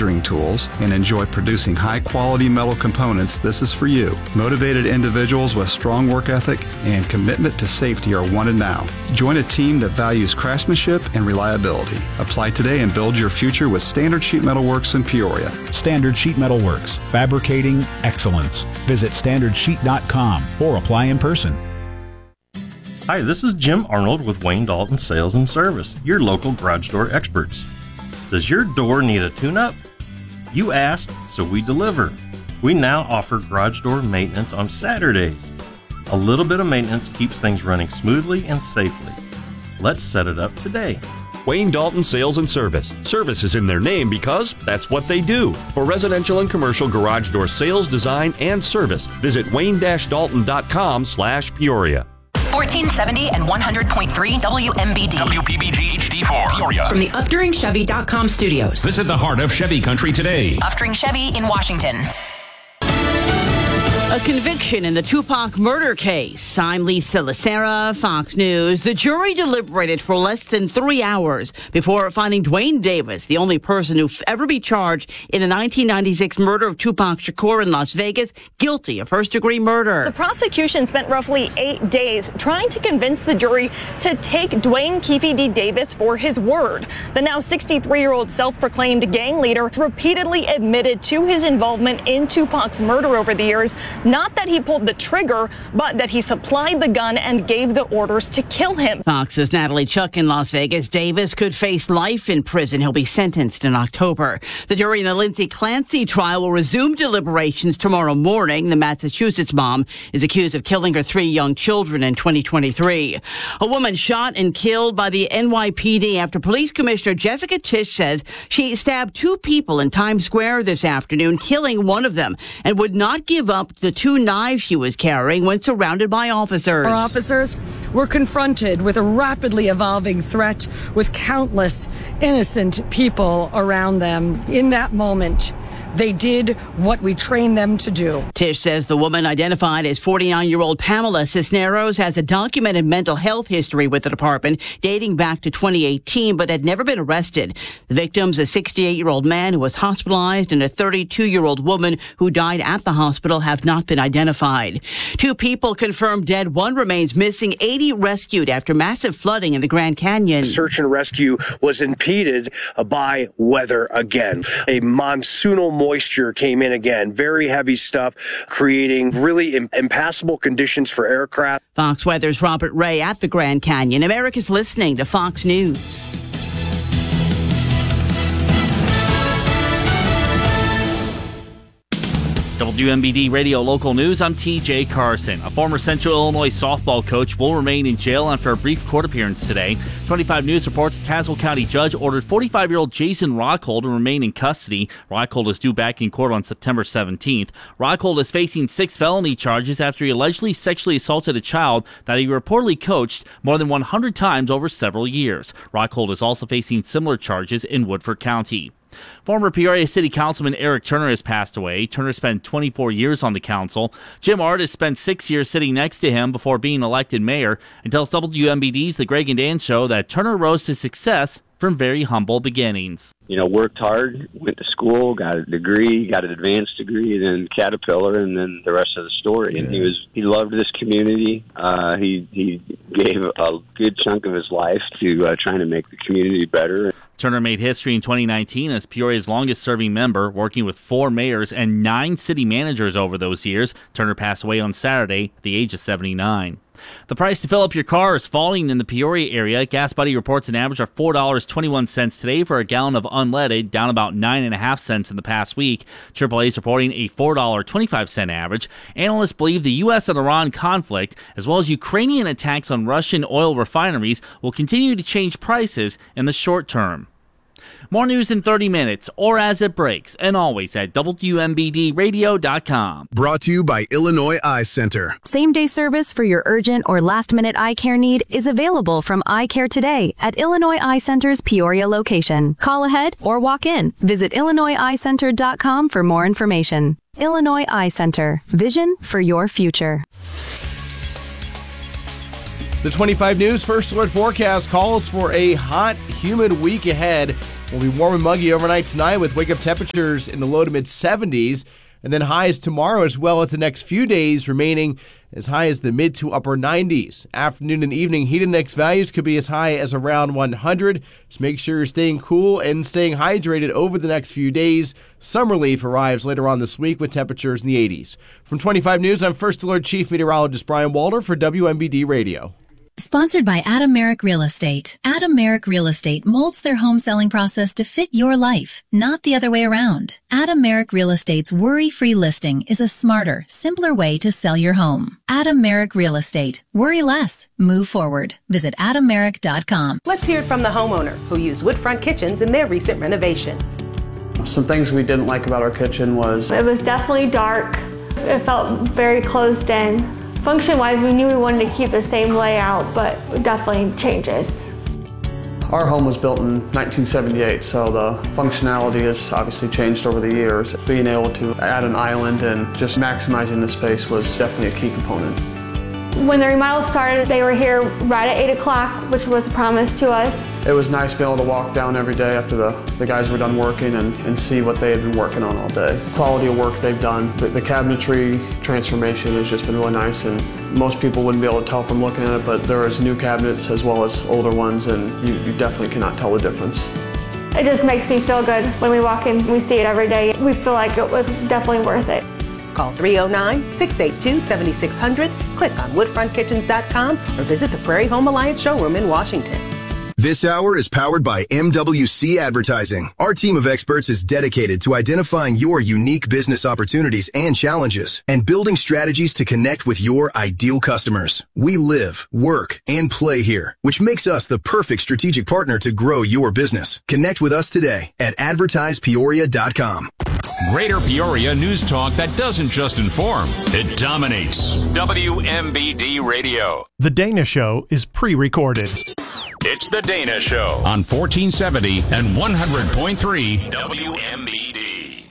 measuring tools and enjoy producing high-quality metal components, this is for you. Motivated individuals with strong work ethic and commitment to safety are wanted now. Join a team that values craftsmanship and reliability. Apply today and build your future with Standard Sheet Metal Works in Peoria. Standard Sheet Metal Works, fabricating excellence. Visit standardsheet.com or apply in person. Hi, this is Jim Arnold with Wayne Dalton Sales and Service, your local garage door experts. Does your door need a tune-up? You asked, so we deliver. We now offer garage door maintenance on Saturdays. A little bit of maintenance keeps things running smoothly and safely. Let's set it up today. Wayne Dalton Sales and Service. Service is in their name because that's what they do. For residential and commercial garage door sales, design, and service, visit wayne-dalton.com/Peoria. 1470 and 100.3 WMBD. WPBG HD4 Peoria. From the UfteringChevy.com studios. Visit the heart of Chevy country today. Uftering Chevy in Washington. A conviction in the Tupac murder case. I'm Lisa Lacera, Fox News. The jury deliberated for less than 3 hours before finding Duane Davis, the only person to ever be charged in the 1996 murder of Tupac Shakur in Las Vegas, guilty of first-degree murder. The prosecution spent roughly 8 days trying to convince the jury to take Duane Keffe D. Davis for his word. The now 63-year-old self-proclaimed gang leader repeatedly admitted to his involvement in Tupac's murder over the years. Not that he pulled the trigger, but that he supplied the gun and gave the orders to kill him. Fox's Natalie Chuck in Las Vegas. Davis could face life in prison. He'll be sentenced in October. The jury in the Lindsay Clancy trial will resume deliberations tomorrow morning. The Massachusetts mom is accused of killing her 3 young children in 2023. A woman shot and killed by the NYPD after Police Commissioner Jessica Tisch says she stabbed 2 people in Times Square this afternoon, killing one of them, and would not give up the 2 knives she was carrying when surrounded by officers. Our officers were confronted with a rapidly evolving threat with countless innocent people around them. In that moment, they did what we trained them to do. Tisch says the woman, identified as 49-year-old Pamela Cisneros, has a documented mental health history with the department dating back to 2018, but had never been arrested. The victims, a 68-year-old man who was hospitalized and a 32-year-old woman who died at the hospital, have not been identified. 2 people confirmed dead. 1 remains missing. 80 rescued after massive flooding in the Grand Canyon. Search and rescue was impeded by weather again. A monsoonal moisture came in again. Very heavy stuff, creating really impassable conditions for aircraft. Fox Weather's Robert Ray at the Grand Canyon. America's listening to Fox News. WMBD Radio Local News, I'm TJ Carson. A former Central Illinois softball coach will remain in jail after a brief court appearance today. 25 News reports a Tazewell County judge ordered 45-year-old Jason Rockhold to remain in custody. Rockhold is due back in court on September 17th. Rockhold is facing 6 felony charges after he allegedly sexually assaulted a child that he reportedly coached more than 100 times over several years. Rockhold is also facing similar charges in Woodford County. Former Peoria City Councilman Eric Turner has passed away. Turner spent 24 years on the council. Jim Artis spent 6 years sitting next to him before being elected mayor, and tells WMBD's The Greg and Dan Show that Turner rose to success from very humble beginnings. You know, worked hard, went to school, got a degree, got an advanced degree, then Caterpillar, and then the rest of the story. And he loved this community. He gave a good chunk of his life to trying to make the community better. Turner made history in 2019 as Peoria's longest-serving member, working with 4 mayors and 9 city managers over those years. Turner passed away on Saturday at the age of 79. The price to fill up your car is falling in the Peoria area. Gas Buddy reports an average of $4.21 today for a gallon of unleaded, down about 9.5 cents in the past week. AAA is reporting a $4.25 average. Analysts believe the U.S. and Iran conflict, as well as Ukrainian attacks on Russian oil refineries, will continue to change prices in the short term. More news in 30 minutes, or as it breaks, and always at WMBDradio.com. Brought to you by Illinois Eye Center. Same-day service for your urgent or last-minute eye care need is available from Eye Care Today at Illinois Eye Center's Peoria location. Call ahead or walk in. Visit IllinoisEyeCenter.com for more information. Illinois Eye Center. Vision for your future. The 25 News First Alert forecast calls for a hot, humid week ahead. We'll be warm and muggy overnight tonight with wake-up temperatures in the low to mid-70s, and then highs tomorrow as well as the next few days remaining as high as the mid to upper 90s. Afternoon and evening heat index values could be as high as around 100. Just make sure you're staying cool and staying hydrated over the next few days. Some relief arrives later on this week with temperatures in the 80s. From 25 News, I'm First Alert Chief Meteorologist Brian Walter for WMBD Radio. Sponsored by Adam Merrick Real Estate. Adam Merrick Real Estate molds their home selling process to fit your life, not the other way around. Adam Merrick Real Estate's worry-free listing is a smarter, simpler way to sell your home. Adam Merrick Real Estate. Worry less. Move forward. Visit AdamMerrick.com. Let's hear it from the homeowner who used Woodfront Kitchens in their recent renovation. Some things we didn't like about our kitchen was it was definitely dark. It felt very closed in. Function-wise, we knew we wanted to keep the same layout, but definitely changes. Our home was built in 1978, so the functionality has obviously changed over the years. Being able to add an island and just maximizing the space was definitely a key component. When the remodel started, they were here right at 8 o'clock, which was promised to us. It was nice being able to walk down every day after the guys were done working and see what they had been working on all day. The quality of work they've done. The cabinetry transformation has just been really nice, and most people wouldn't be able to tell from looking at it, but there is new cabinets as well as older ones, and you definitely cannot tell the difference. It just makes me feel good when we walk in, we see it every day. We feel like it was definitely worth it. Call 309-682-7600, click on woodfrontkitchens.com, or visit the Prairie Home Alliance showroom in Washington. This hour is powered by MWC Advertising. Our team of experts is dedicated to identifying your unique business opportunities and challenges and building strategies to connect with your ideal customers. We live, work, and play here, which makes us the perfect strategic partner to grow your business. Connect with us today at advertisepeoria.com. Greater Peoria news talk that doesn't just inform, it dominates. WMBD Radio. The Dana Show is pre-recorded. It's The Dana Show on 1470 and 100.3 WMBD.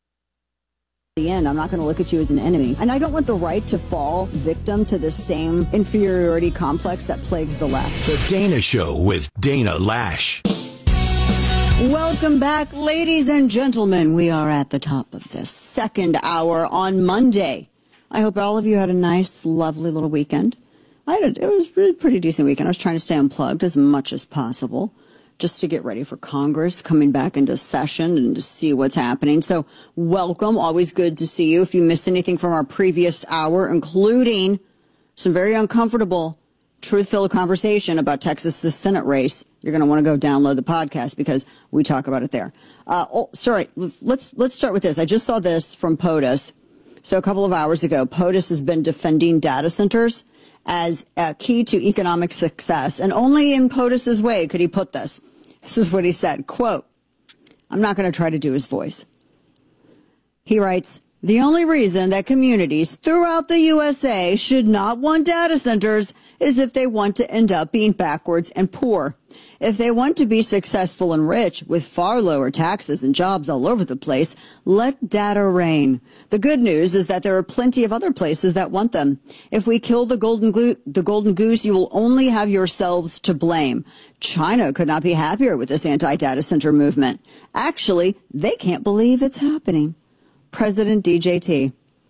The end, I'm not going to look at you as an enemy. And I don't want the right to fall victim to the same inferiority complex that plagues the left. The Dana Show with Dana Lash. Welcome back, ladies and gentlemen. We are at the top of this second hour on Monday. I hope all of you had a nice, lovely little weekend. It was a pretty decent weekend. I was trying to stay unplugged as much as possible just to get ready for Congress coming back into session and to see what's happening. So welcome. Always good to see you. If you missed anything from our previous hour, including some very uncomfortable truth-filled conversation about Texas's Senate race, you're going to want to go download the podcast because we talk about it there. Let's start with this. I just saw this from POTUS. So a couple of hours ago, POTUS has been defending data centers as a key to economic success. And only in POTUS's way could he put this. This is what he said, quote, I'm not going to try to do his voice. He writes, the only reason that communities throughout the USA should not want data centers is if they want to end up being backwards and poor. If they want to be successful and rich with far lower taxes and jobs all over the place, let data reign. The good news is that there are plenty of other places that want them. If we kill the golden goose, you will only have yourselves to blame. China could not be happier with this anti-data center movement. Actually, they can't believe it's happening. President DJT.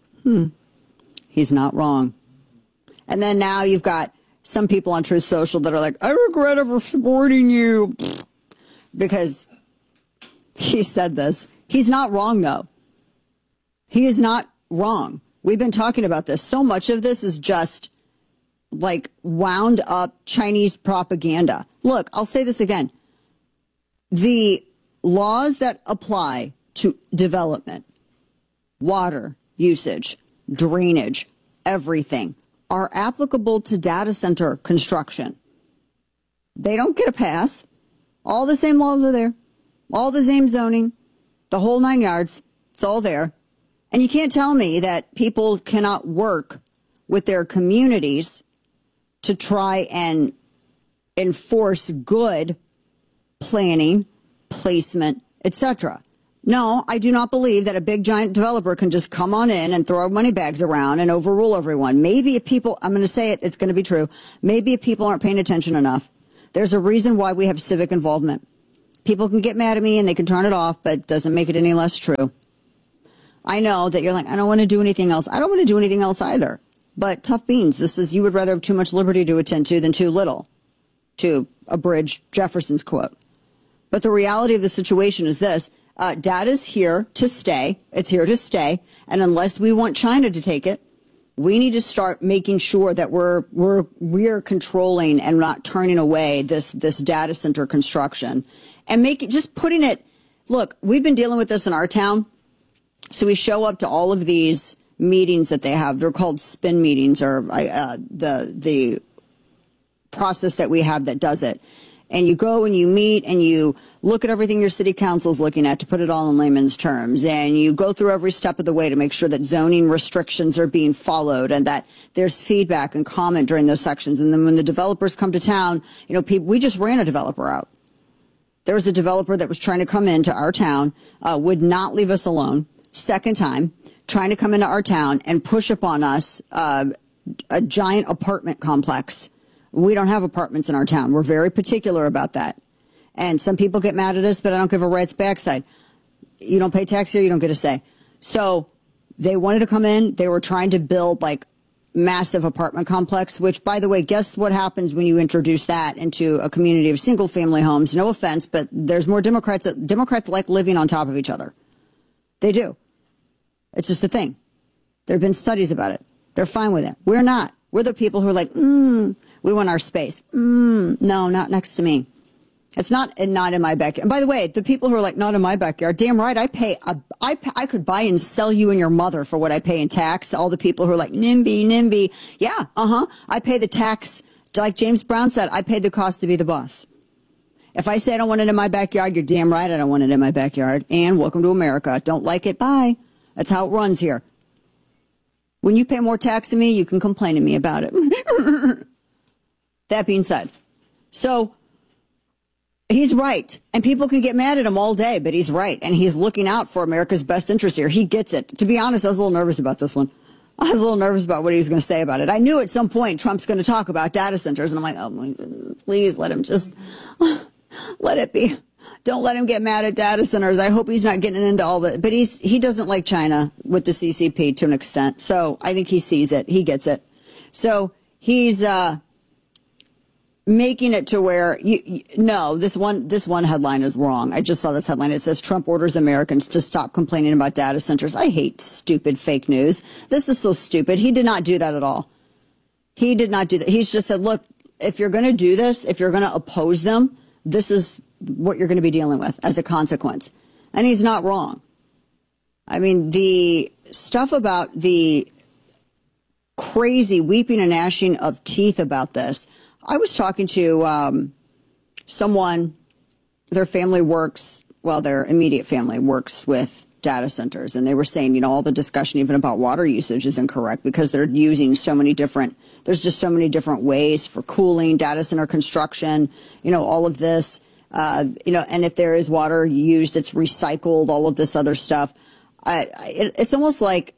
He's not wrong. And then now you've got some people on Truth Social that are like, I regret ever supporting you. Because he said this. He's not wrong, though. He is not wrong. We've been talking about this. So much of this is just like wound up Chinese propaganda. Look, I'll say this again. The laws that apply to development, water usage, drainage, everything, are applicable to data center construction. They don't get a pass. All the same laws are there. All the same zoning. The whole 9 yards. It's all there. And you can't tell me that people cannot work with their communities to try and enforce good planning, placement, etc. No, I do not believe that a big giant developer can just come on in and throw money bags around and overrule everyone. Maybe if people, I'm going to say it, it's going to be true. Maybe if people aren't paying attention enough. There's a reason why we have civic involvement. People can get mad at me and they can turn it off, but it doesn't make it any less true. I know that you're like, I don't want to do anything else. I don't want to do anything else either. But tough beans. This is, you would rather have too much liberty to attend to than too little, to abridge Jefferson's quote. But the reality of the situation is this. Data's here to stay. It's here to stay. And unless we want China to take it, we need to start making sure that we're controlling and not turning away this data center construction and just putting it. Look, we've been dealing with this in our town. So we show up to all of these meetings that they have. They're called spin meetings, or the process that we have that does it. And you go and you meet and you look at everything your city council's looking at, to put it all in layman's terms. And you go through every step of the way to make sure that zoning restrictions are being followed and that there's feedback and comment during those sections. And then when the developers come to town, we just ran a developer out. There was a developer that was trying to come into our town, would not leave us alone. Second time, trying to come into our town and push upon us a giant apartment complex. We don't have apartments in our town. We're very particular about that. And some people get mad at us, but I don't give a rat's backside. You don't pay tax here, you don't get a say. So they wanted to come in. They were trying to build like massive apartment complex, which, by the way, guess what happens when you introduce that into a community of single family homes? No offense, but there's more Democrats like living on top of each other. They do. It's just a thing. There have been studies about it. They're fine with it. We're not. We're the people who are like, we want our space. No, not next to me. It's not in my backyard. And by the way, the people who are like, not in my backyard, damn right, I could buy and sell you and your mother for what I pay in tax. All the people who are like, NIMBY. Yeah, I pay the tax. Like James Brown said, I pay the cost to be the boss. If I say I don't want it in my backyard, you're damn right I don't want it in my backyard. And welcome to America. Don't like it, bye. That's how it runs here. When you pay more tax than me, you can complain to me about it. That being said, so he's right. And people can get mad at him all day, but he's right. And he's looking out for America's best interest here. He gets it. To be honest, I was a little nervous about this one. I was a little nervous about what he was going to say about it. I knew at some point Trump's going to talk about data centers. And I'm like, oh, please let him just let it be. Don't let him get mad at data centers. I hope he's not getting into all that. But he doesn't like China with the CCP to an extent. So I think he sees it. He gets it. So he's making it to where this one headline is wrong. I just saw this headline. It says Trump orders Americans to stop complaining about data centers. I hate stupid fake news. This is so stupid. He did not do that at all. He did not do that. He's just said, look, if you're going to do this, if you're going to oppose them, this is what you're going to be dealing with as a consequence. And he's not wrong. I mean, the stuff about the crazy weeping and gnashing of teeth about this. I was talking to someone, their immediate family works with data centers. And they were saying, all the discussion even about water usage is incorrect because they're using there's just so many different ways for cooling, data center construction, all of this. And if there is water used, it's recycled, all of this other stuff. It's almost like,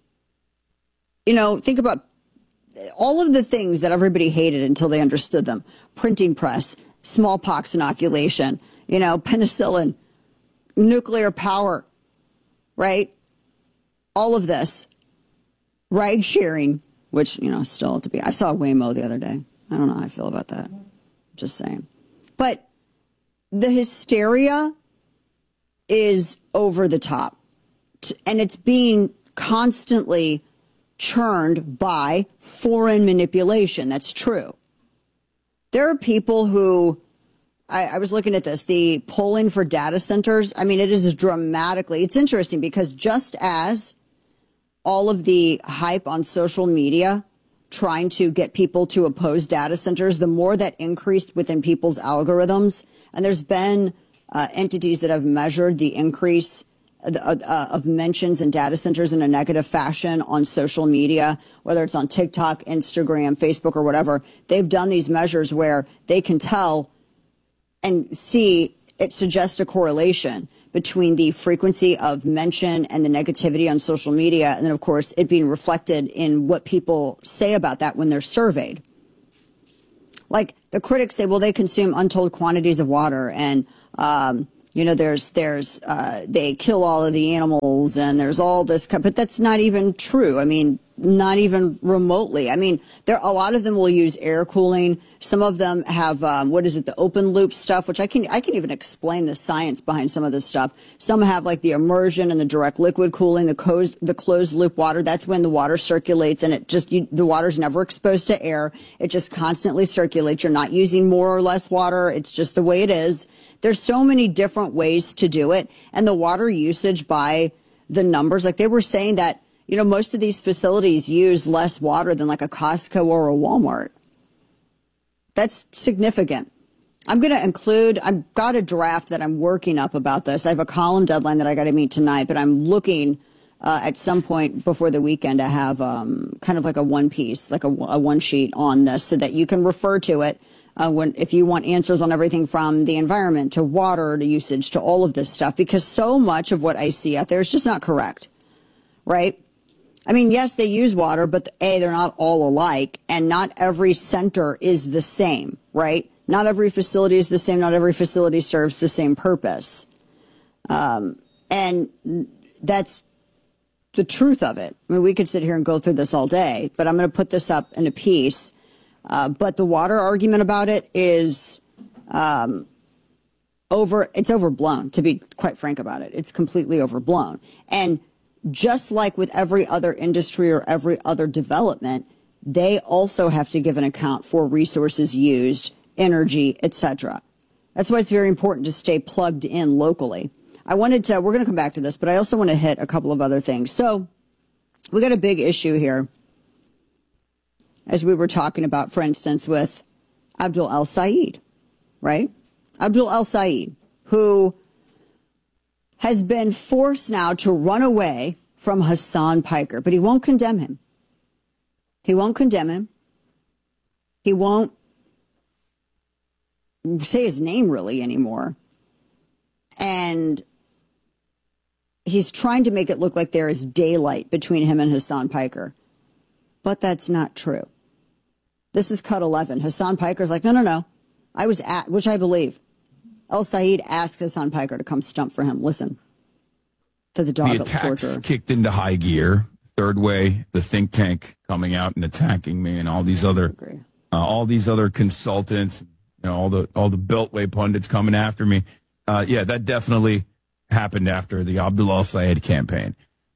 think about all of the things that everybody hated until they understood them. Printing press, smallpox inoculation, penicillin, nuclear power, right? All of this. Ride sharing, which, still to be. I saw Waymo the other day. I don't know how I feel about that. Just saying. But the hysteria is over the top, and it's being constantly churned by foreign manipulation. That's true. There are people who, I was looking at this, the polling for data centers. I mean, it is dramatically, it's interesting because just as all of the hype on social media trying to get people to oppose data centers, the more that increased within people's algorithms. And there's been entities that have measured the increase of mentions in data centers in a negative fashion on social media, whether it's on TikTok, Instagram, Facebook, or whatever. They've done these measures where they can tell and see it suggests a correlation between the frequency of mention and the negativity on social media, and then, of course, it being reflected in what people say about that when they're surveyed. Like, the critics say, well, they consume untold quantities of water, and, they kill all of the animals, and there's all this, but that's not even true. I mean, not even remotely. I mean, a lot of them will use air cooling. Some of them have, the open loop stuff, which I can even explain the science behind some of this stuff. Some have like the immersion and the direct liquid cooling, the closed loop water. That's when the water circulates and the water's never exposed to air. It just constantly circulates. You're not using more or less water. It's just the way it is. There's so many different ways to do it. And the water usage by the numbers, like they were saying that, most of these facilities use less water than like a Costco or a Walmart. That's significant. I'm going to include, I've got a draft that I'm working up about this. I have a column deadline that I got to meet tonight, but I'm looking at some point before the weekend to have kind of like a one piece, like a one sheet on this so that you can refer to it if you want answers on everything from the environment to water to usage to all of this stuff, because so much of what I see out there is just not correct, right? I mean, yes, they use water, but they're not all alike, and not every center is the same, right? Not every facility is the same. Not every facility serves the same purpose. And that's the truth of it. I mean, we could sit here and go through this all day, but I'm going to put this up in a piece. But the water argument about it is it's overblown, to be quite frank about it. It's completely overblown. And just like with every other industry or every other development, they also have to give an account for resources used, energy, etc. That's why it's very important to stay plugged in locally. we're going to come back to this, but I also want to hit a couple of other things. So we got a big issue here, as we were talking about, for instance, with Abdul El-Sayed, right? Abdul El-Sayed, who has been forced now to run away from Hassan Piker, but he won't condemn him. He won't condemn him. He won't say his name really anymore. And he's trying to make it look like there is daylight between him and Hassan Piker. But that's not true. This is cut 11. Hassan Piker's like, no. Which I believe. El-Sayed asked Hassan Piker to come stump for him. Listen to the dog the attacks kicked into high gear. Third Way, the think tank, coming out and attacking me, and all these other consultants, all the Beltway pundits coming after me. That definitely happened after the Abdul El-Sayed campaign.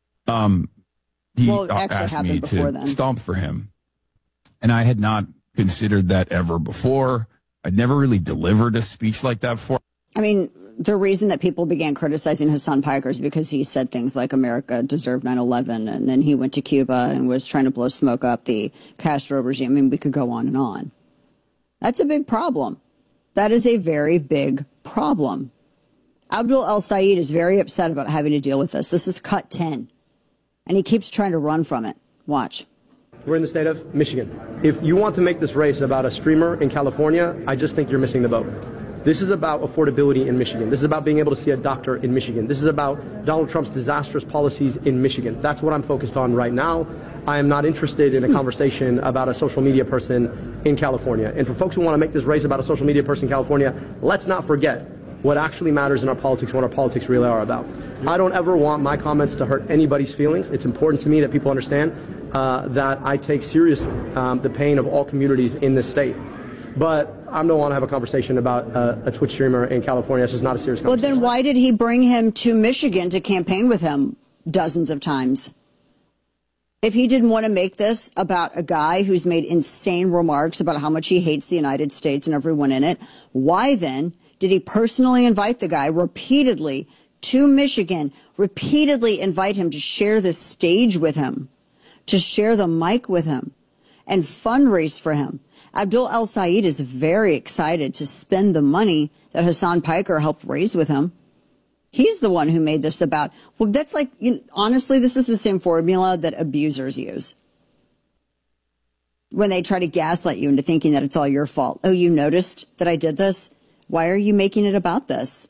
He asked me to stomp for him, and I had not considered that ever before. I'd never really delivered a speech like that before. I mean, the reason that people began criticizing Hassan Piker is because he said things like America deserved 9/11, and then he went to Cuba and was trying to blow smoke up the Castro regime. I mean, we could go on and on. That's a big problem. That is a very big problem. Abdul El-Sayed is very upset about having to deal with this. This is cut 10, and he keeps trying to run from it. Watch. We're in the state of Michigan. If you want to make this race about a streamer in California, I just think you're missing the boat. This is about affordability in Michigan. This is about being able to see a doctor in Michigan. This is about Donald Trump's disastrous policies in Michigan. That's what I'm focused on right now. I am not interested in a conversation about a social media person in California. And for folks who want to make this race about a social media person in California, let's not forget what actually matters in our politics, what our politics really are about. I don't ever want my comments to hurt anybody's feelings. It's important to me that people understand that I take seriously the pain of all communities in this state. But I don't want to have a conversation about a Twitch streamer in California. This is not a serious conversation. Well, then why did he bring him to Michigan to campaign with him dozens of times? If he didn't want to make this about a guy who's made insane remarks about how much he hates the United States and everyone in it, why then did he personally invite the guy repeatedly to Michigan, repeatedly invite him to share the stage with him, to share the mic with him, and fundraise for him? Abdul El-Sayed is very excited to spend the money that Hassan Piker helped raise with him. He's the one who made this about, well, that's like, honestly, this is the same formula that abusers use when they try to gaslight you into thinking that it's all your fault. Oh, you noticed that I did this? Why are you making it about this?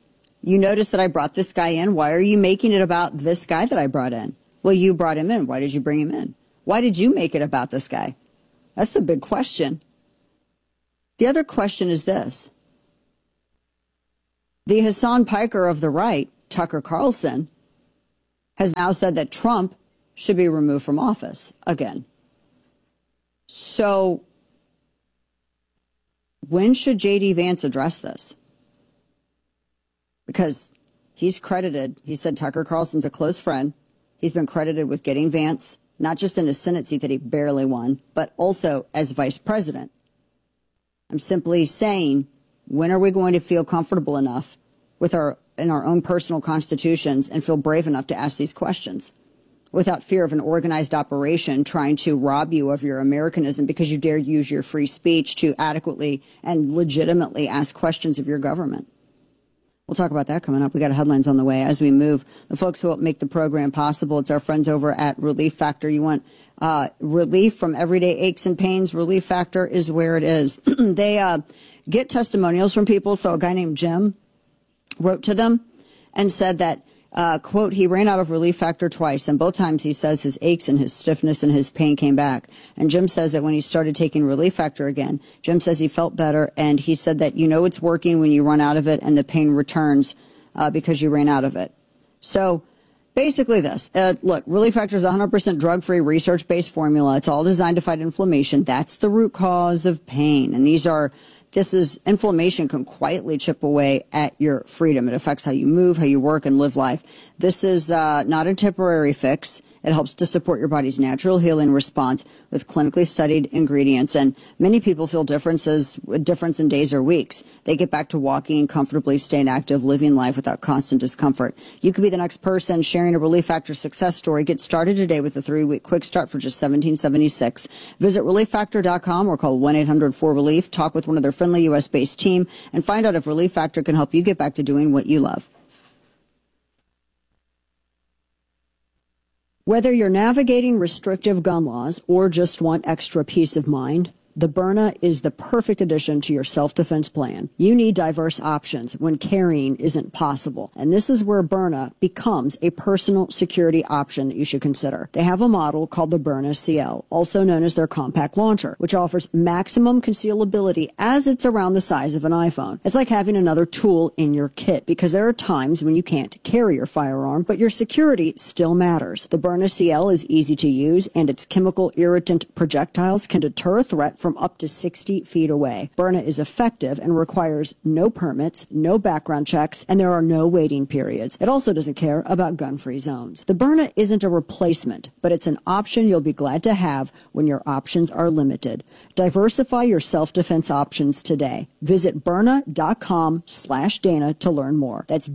You notice that I brought this guy in. Why are you making it about this guy that I brought in? Well, you brought him in. Why did you bring him in? Why did you make it about this guy? That's the big question. The other question is this. The Hassan Piker of the right, Tucker Carlson, has now said that Trump should be removed from office again. So when should J.D. Vance address this? Because he's credited, he said Tucker Carlson's a close friend. He's been credited with getting Vance, not just in a Senate seat that he barely won, but also as vice president. I'm simply saying, when are we going to feel comfortable enough in our own personal constitutions and feel brave enough to ask these questions without fear of an organized operation trying to rob you of your Americanism because you dare use your free speech to adequately and legitimately ask questions of your government? We'll talk about that coming up. We got headlines on the way as we move. The folks who help make the program possible, it's our friends over at Relief Factor. You want relief from everyday aches and pains? Relief Factor is where it is. They get testimonials from people. So a guy named Jim wrote to them and said that, quote, he ran out of Relief Factor twice, and both times he says his aches and his stiffness and his pain came back. And Jim says that when he started taking Relief Factor again, Jim says he felt better, and he said that you know it's working when you run out of it and the pain returns because you ran out of it. So basically this, look, Relief Factor is a 100% drug-free, research-based formula. It's all designed to fight inflammation. That's the root cause of pain. And inflammation can quietly chip away at your freedom. It affects how you move, how you work, and live life. This is not a temporary fix. It helps to support your body's natural healing response with clinically studied ingredients. And many people feel difference in days or weeks. They get back to walking comfortably, staying active, living life without constant discomfort. You could be the next person sharing a Relief Factor success story. Get started today with a 3-week quick start for just $17.76. Visit ReliefFactor.com or call 1-800-4RELIEF. Talk with one of their friendly U.S.-based team and find out if Relief Factor can help you get back to doing what you love. Whether you're navigating restrictive gun laws or just want extra peace of mind, the Byrna is the perfect addition to your self-defense plan. You need diverse options when carrying isn't possible. And this is where Byrna becomes a personal security option that you should consider. They have a model called the Byrna CL, also known as their compact launcher, which offers maximum concealability as it's around the size of an iPhone. It's like having another tool in your kit because there are times when you can't carry your firearm, but your security still matters. The Byrna CL is easy to use, and its chemical irritant projectiles can deter a threat from up to 60 feet away. Byrna is effective and requires no permits, no background checks, and there are no waiting periods. It also doesn't care about gun-free zones. The Byrna isn't a replacement, but it's an option you'll be glad to have when your options are limited. Diversify your self-defense options today. Visit Byrna.com/Dana to learn more. That's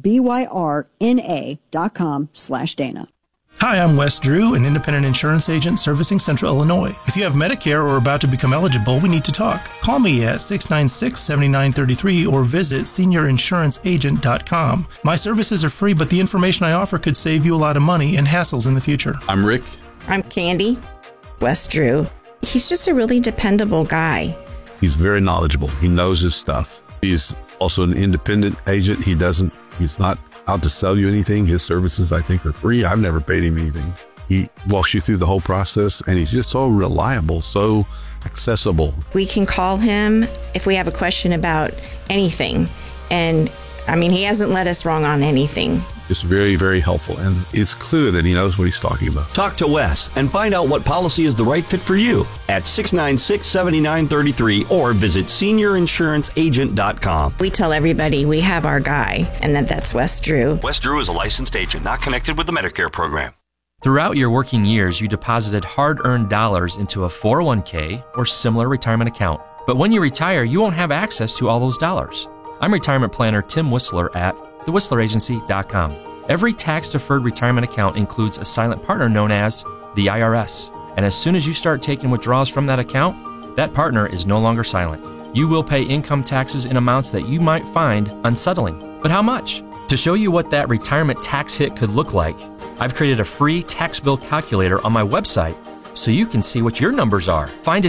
BYRNA.com/Dana. Hi, I'm Wes Drew, an independent insurance agent servicing Central Illinois. If you have Medicare or are about to become eligible, we need to talk. Call me at 696-7933 or visit seniorinsuranceagent.com. My services are free, but the information I offer could save you a lot of money and hassles in the future. I'm Rick. I'm Candy. Wes Drew. He's just a really dependable guy. He's very knowledgeable. He knows his stuff. He's also an independent agent. He's not out to sell you anything. His services, I think, are free. I've never paid him anything. He walks you through the whole process, and he's just so reliable, so accessible. We can call him if we have a question about anything. And I mean, he hasn't led us wrong on anything. It's very, very helpful, and it's clear that he knows what he's talking about. Talk to Wes and find out what policy is the right fit for you at 696-7933 or visit seniorinsuranceagent.com. We tell everybody we have our guy, and that's Wes Drew. Wes Drew is a licensed agent not connected with the Medicare program. Throughout your working years, you deposited hard-earned dollars into a 401k or similar retirement account. But when you retire, you won't have access to all those dollars. I'm retirement planner Tim Whistler at thewhistleragency.com. Every tax-deferred retirement account includes a silent partner known as the IRS. And as soon as you start taking withdrawals from that account, that partner is no longer silent. You will pay income taxes in amounts that you might find unsettling. But how much? To show you what that retirement tax hit could look like, I've created a free tax bill calculator on my website so you can see what your numbers are. Find it at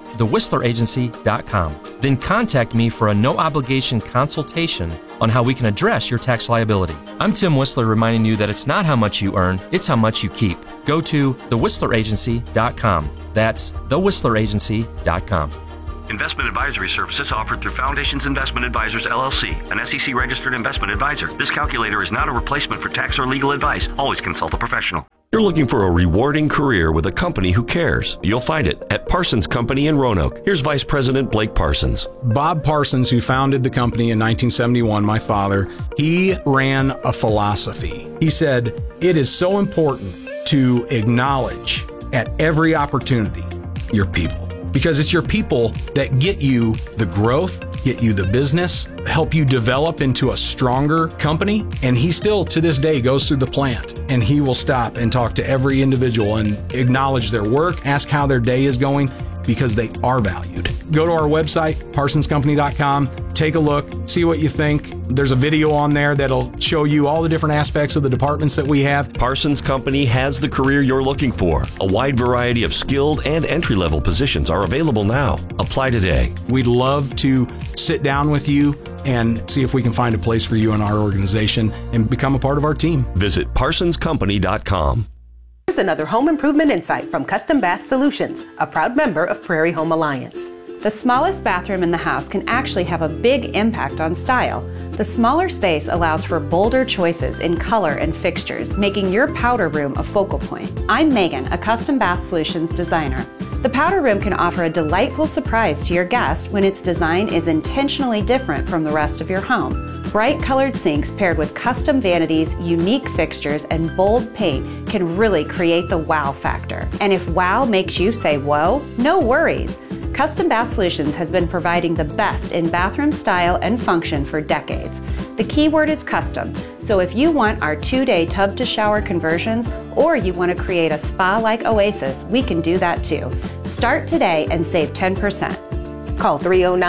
thewhistleragency.com. Then contact me for a no-obligation consultation on how we can address your tax liability. I'm Tim Whistler, reminding you that it's not how much you earn, it's how much you keep. Go to thewhistleragency.com. That's thewhistleragency.com. Investment advisory services offered through Foundations Investment Advisors, LLC, an SEC-registered investment advisor. This calculator is not a replacement for tax or legal advice. Always consult a professional. You're looking for a rewarding career with a company who cares. You'll find it at Parsons Company in Roanoke. Here's Vice President Blake Parsons. Bob Parsons, who founded the company in 1971, my father, he ran a philosophy. He said, it is so important to acknowledge at every opportunity your people. Because it's your people that get you the growth, get you the business, help you develop into a stronger company. And he still, to this day, goes through the plant and he will stop and talk to every individual and acknowledge their work, ask how their day is going, because they are valued. Go to our website, parsonscompany.com, take a look, see what you think. There's a video on there that'll show you all the different aspects of the departments that we have. Parsons Company has the career you're looking for. A wide variety of skilled and entry-level positions are available now. Apply today. We'd love to sit down with you and see if we can find a place for you in our organization and become a part of our team. Visit parsonscompany.com. Here's another home improvement insight from Custom Bath Solutions, a proud member of Prairie Home Alliance. The smallest bathroom in the house can actually have a big impact on style. The smaller space allows for bolder choices in color and fixtures, making your powder room a focal point. I'm Megan, a Custom Bath Solutions designer. The powder room can offer a delightful surprise to your guest when its design is intentionally different from the rest of your home. Bright colored sinks paired with custom vanities, unique fixtures, and bold paint can really create the wow factor. And if wow makes you say whoa, no worries. Custom Bath Solutions has been providing the best in bathroom style and function for decades. The key word is custom, so if you want our 2-day tub to shower conversions or you want to create a spa-like oasis, we can do that too. Start today and save 10%. Call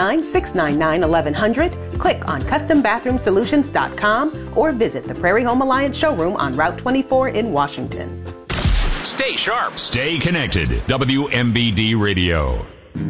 309-699-1100, click on CustomBathroomSolutions.com, or visit the Prairie Home Alliance showroom on Route 24 in Washington. Stay sharp. Stay connected. WMBD Radio.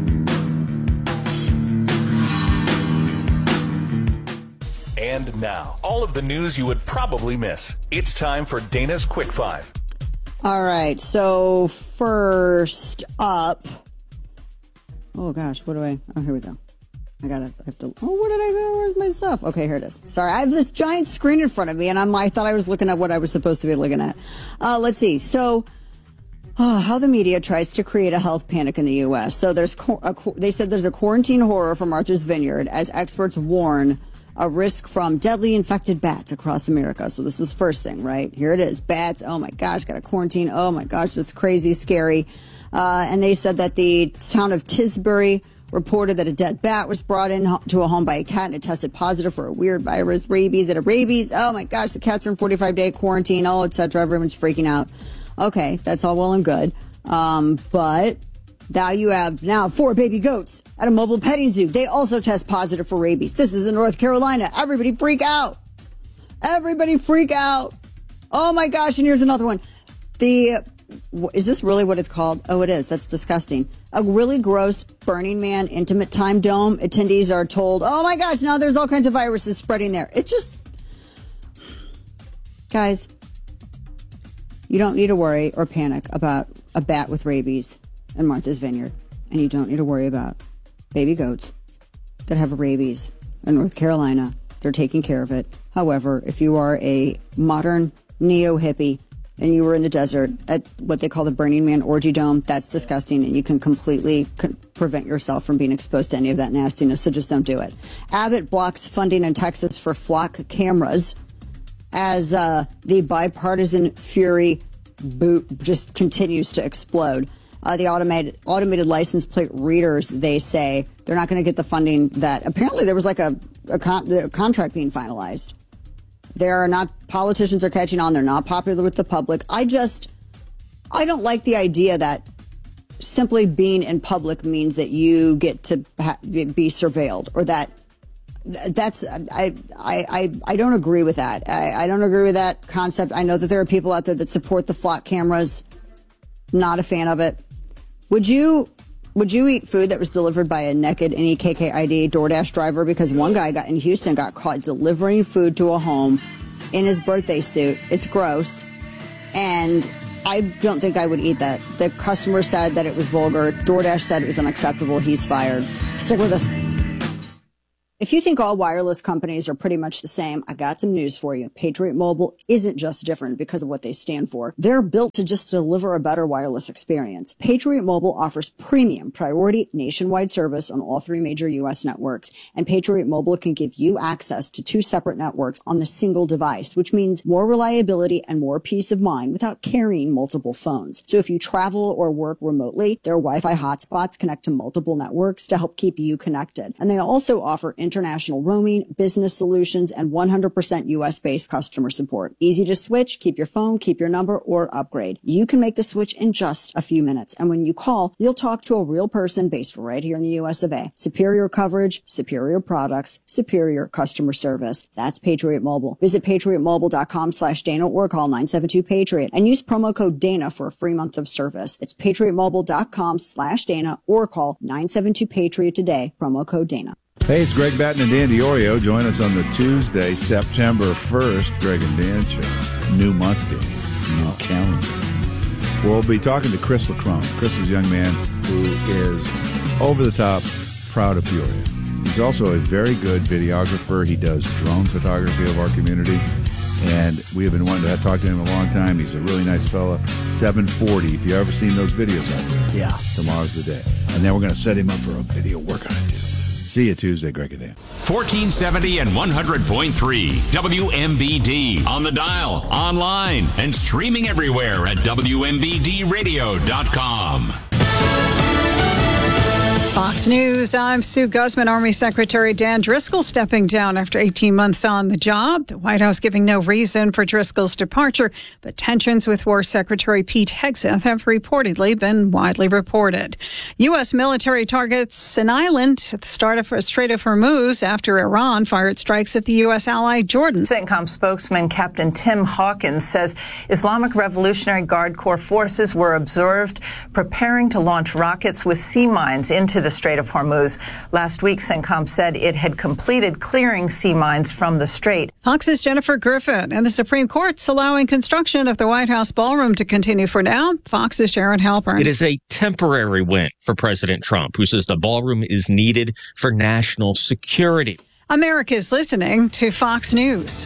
And now, all of the news you would probably miss. It's time for Dana's Quick Five. All right, so first up, oh gosh, what do I, oh, here we go. I have to, oh, where did I go? Where's my stuff? Okay, here it is. Sorry, I have this giant screen in front of me, and I thought I was looking at what I was supposed to be looking at. Let's see, so how the media tries to create a health panic in the U.S. So they said there's a quarantine horror for Martha's Vineyard as experts warn a risk from deadly infected bats across America. So this is the first thing, right? Here it is. Bats. Oh, my gosh. Got a quarantine. Oh, my gosh. That's crazy, scary. And they said that the town of Tisbury reported that a dead bat was brought in to a home by a cat and it tested positive for a weird virus, rabies. Oh, my gosh. The cats are in 45-day quarantine. Oh, et cetera. Everyone's freaking out. Okay. That's all well and good. But now you have 4 baby goats at a mobile petting zoo. They also test positive for rabies. This is in North Carolina. Everybody freak out. Everybody freak out. Oh my gosh. And here's another one. Is this really what it's called? Oh, it is. That's disgusting. A really gross Burning Man Intimate Time Dome. Attendees are told, oh my gosh, now there's all kinds of viruses spreading there. It just, guys, you don't need to worry or panic about a bat with rabies in Martha's Vineyard. And you don't need to worry about baby goats that have rabies in North Carolina. They're taking care of it. However, if you are a modern neo-hippie and you were in the desert at what they call the Burning Man Orgy Dome, that's disgusting, and you can completely prevent yourself from being exposed to any of that nastiness, so just don't do it. Abbott blocks funding in Texas for flock cameras as the bipartisan fury just continues to explode. The automated license plate readers, they say they're not going to get the funding that apparently there was like a contract being finalized. Politicians are catching on. They're not popular with the public. I don't like the idea that simply being in public means that you get to be surveilled, or I don't agree with that. I don't agree with that concept. I know that there are people out there that support the flock cameras. Not a fan of it. Would you Would you eat food that was delivered by a naked NEKKID DoorDash driver? Because one guy in Houston got caught delivering food to a home in his birthday suit. It's gross. And I don't think I would eat that. The customer said that it was vulgar. DoorDash said it was unacceptable. He's fired. Stick with us. If you think all wireless companies are pretty much the same, I got some news for you. Patriot Mobile isn't just different because of what they stand for. They're built to just deliver a better wireless experience. Patriot Mobile offers premium priority nationwide service on all 3 major U.S. networks, and Patriot Mobile can give you access to 2 separate networks on the single device, which means more reliability and more peace of mind without carrying multiple phones. So if you travel or work remotely, their Wi-Fi hotspots connect to multiple networks to help keep you connected. And they also offer international roaming, business solutions, and 100% U.S.-based customer support. Easy to switch, keep your phone, keep your number, or upgrade. You can make the switch in just a few minutes. And when you call, you'll talk to a real person based right here in the U.S. of A. Superior coverage, superior products, superior customer service. That's Patriot Mobile. Visit patriotmobile.com/Dana or call 972-PATRIOT and use promo code Dana for a free month of service. It's patriotmobile.com/Dana or call 972-PATRIOT today, promo code Dana. Hey, it's Greg Batten and Dan Diorio. Join us on the Tuesday, September 1st, Greg and Dan Show. New month, new calendar. We'll be talking to Chris LaCrone. Chris is a young man who is over the top proud of Peoria. He's also a very good videographer. He does drone photography of our community, and we have been wanting to talk to him a long time. He's a really nice fella. 740, if you've ever seen those videos out there. Yeah. Tomorrow's the day. And then we're going to set him up for a video workout, too. See you Tuesday, Greg and Dan. 1470 and 100.3 WMBD. On the dial, online, and streaming everywhere at WMBDradio.com. Fox News, I'm Sue Guzman. Army Secretary Dan Driscoll stepping down after 18 months on the job. The White House giving no reason for Driscoll's departure, but tensions with War Secretary Pete Hegseth have reportedly been widely reported. U.S. military targets an island at the start of Strait of Hormuz after Iran fired strikes at the U.S. ally Jordan. CENTCOM spokesman Captain Tim Hawkins says Islamic Revolutionary Guard Corps forces were observed preparing to launch rockets with sea mines into the Strait of Hormuz. Last week, CENTCOM said it had completed clearing sea mines from the strait. Fox's Jennifer Griffin and the Supreme Court's allowing construction of the White House ballroom to continue for now. Fox's Jared Halpern. It is a temporary win for President Trump, who says the ballroom is needed for national security. America's listening to Fox News.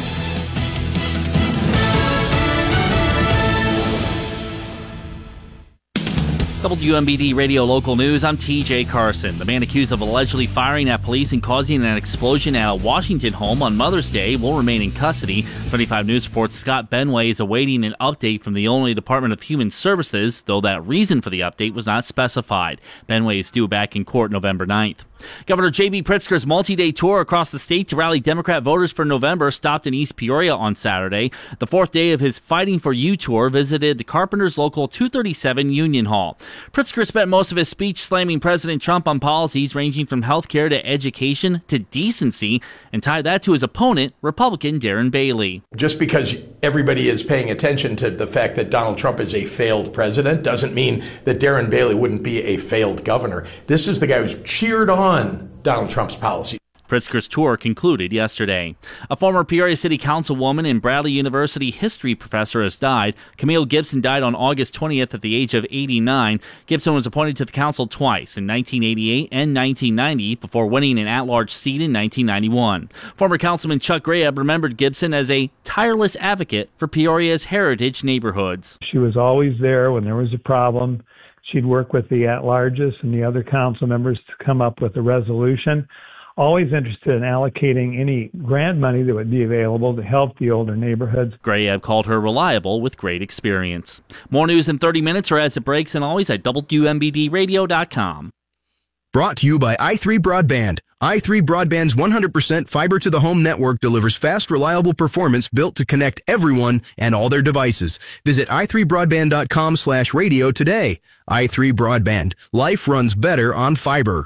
WMBD Radio Local News, I'm TJ Carson. The man accused of allegedly firing at police and causing an explosion at a Washington home on Mother's Day will remain in custody. 25 News reports Scott Benway is awaiting an update from the Illinois Department of Human Services, though that reason for the update was not specified. Benway is due back in court November 9th. Governor J.B. Pritzker's multi-day tour across the state to rally Democrat voters for November stopped in East Peoria on Saturday. The 4th day of his Fighting for You tour visited the Carpenters Local 237 Union Hall. Pritzker spent most of his speech slamming President Trump on policies ranging from health care to education to decency, and tied that to his opponent, Republican Darren Bailey. Just because everybody is paying attention to the fact that Donald Trump is a failed president doesn't mean that Darren Bailey wouldn't be a failed governor. This is the guy who's cheered on Donald Trump's policy. Pritzker's tour concluded yesterday. A former Peoria City Councilwoman and Bradley University history professor has died. Camille Gibson died on August 20th at the age of 89. Gibson was appointed to the council twice, in 1988 and 1990, before winning an at-large seat in 1991. Former Councilman Chuck Graham remembered Gibson as a tireless advocate for Peoria's heritage neighborhoods. She was always there when there was a problem. She'd work with the at-larges and the other council members to come up with a resolution. Always interested in allocating any grant money that would be available to help the older neighborhoods. Grayab called her reliable with great experience. More news in 30 minutes or as it breaks, and always at WMBDradio.com. Brought to you by i3 Broadband. i3 Broadband's 100% fiber-to-the-home network delivers fast, reliable performance built to connect everyone and all their devices. Visit i3broadband.com/radio today. i3 Broadband. Life runs better on fiber.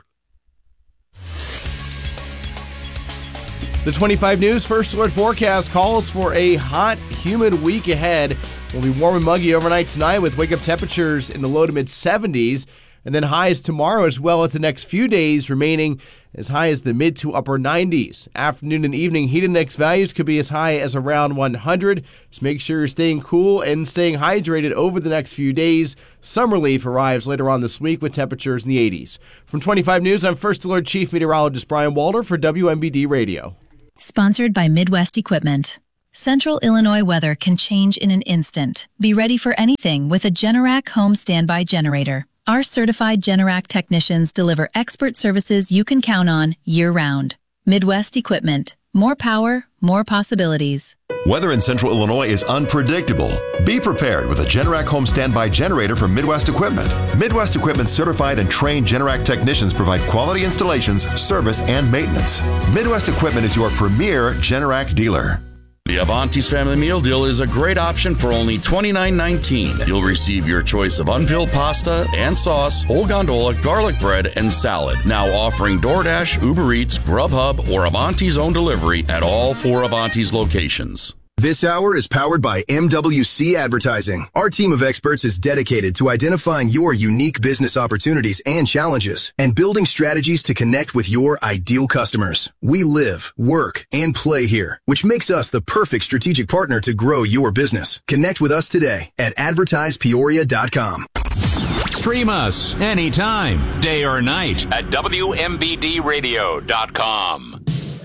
The 25 News First Alert forecast calls for a hot, humid week ahead. We'll be warm and muggy overnight tonight with wake-up temperatures in the low to mid-70s. And then highs tomorrow as well as the next few days remaining as high as the mid to upper 90s. Afternoon and evening heat index values could be as high as around 100. Just make sure you're staying cool and staying hydrated over the next few days. Some relief arrives later on this week with temperatures in the 80s. From 25 News, I'm First Alert Chief Meteorologist Brian Walter for WMBD Radio. Sponsored by Midwest Equipment. Central Illinois weather can change in an instant. Be ready for anything with a Generac home standby generator. Our certified Generac technicians deliver expert services you can count on year-round. Midwest Equipment. More power, more possibilities. Weather in Central Illinois is unpredictable. Be prepared with a Generac home standby generator from Midwest Equipment. Midwest Equipment certified and trained Generac technicians provide quality installations, service, and maintenance. Midwest Equipment is your premier Generac dealer. The Avanti's Family Meal Deal is a great option for only $29.19. You'll receive your choice of unfilled pasta and sauce, whole gondola, garlic bread, and salad. Now offering DoorDash, Uber Eats, Grubhub, or Avanti's own delivery at all 4 Avanti's locations. This hour is powered by MWC Advertising. Our team of experts is dedicated to identifying your unique business opportunities and challenges and building strategies to connect with your ideal customers. We live, work, and play here, which makes us the perfect strategic partner to grow your business. Connect with us today at advertisepeoria.com. Stream us anytime, day or night, at WMBDradio.com.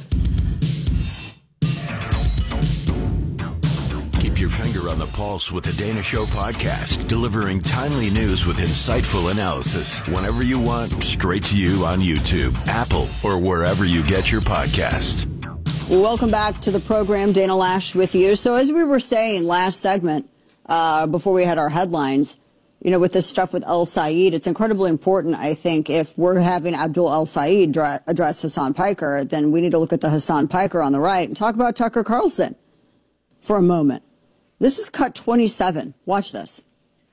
Keep your finger on the pulse with the Dana Show podcast, delivering timely news with insightful analysis whenever you want, straight to you on YouTube, Apple, or wherever you get your podcasts. Welcome back to the program. Dana Loesch with you. So as we were saying last segment, before we had our headlines, you know, with this stuff with El Sayed, it's incredibly important, I think, if we're having Abdul El Sayed address Hassan Piker, then we need to look at the Hassan Piker on the right and talk about Tucker Carlson for a moment. This is cut 27. Watch this.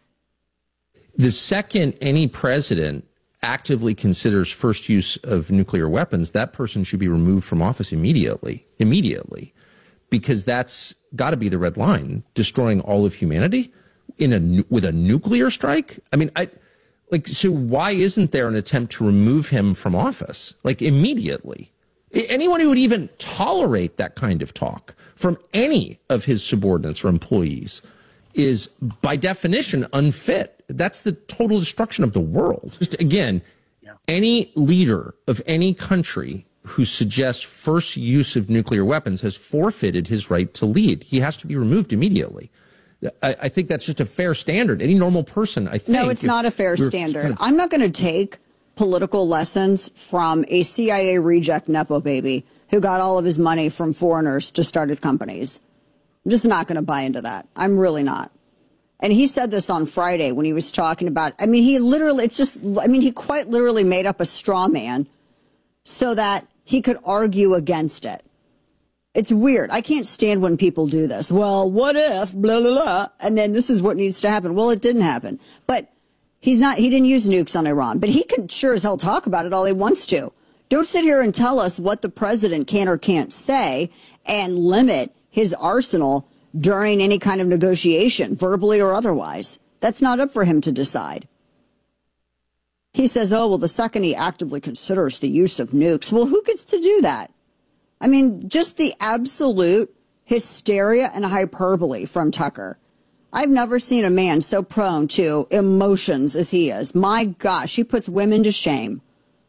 The second any president actively considers first use of nuclear weapons, that person should be removed from office immediately, because that's got to be the red line, destroying all of humanity with a nuclear strike. I mean, so why isn't there an attempt to remove him from office, immediately? Anyone who would even tolerate that kind of talk from any of his subordinates or employees is, by definition, unfit. That's the total destruction of the world. Just again, any leader of any country who suggests first use of nuclear weapons has forfeited his right to lead. He has to be removed immediately. I think that's just a fair standard. Any normal person, I think. No, it's not a fair standard. I'm not going to take political lessons from a CIA reject Nepo baby who got all of his money from foreigners to start his companies. I'm just not going to buy into that. I'm really not. And he said this on Friday when he was talking about, he quite literally made up a straw man so that he could argue against it. It's weird. I can't stand when people do this. Well, what if, blah, blah, blah, and then this is what needs to happen. Well, it didn't happen. But he didn't use nukes on Iran, but he can sure as hell talk about it all he wants to. Don't sit here and tell us what the president can or can't say and limit his arsenal during any kind of negotiation, verbally or otherwise. That's not up for him to decide. He says, the second he actively considers the use of nukes. Well, who gets to do that? Just the absolute hysteria and hyperbole from Tucker. I've never seen a man so prone to emotions as he is. My gosh, he puts women to shame.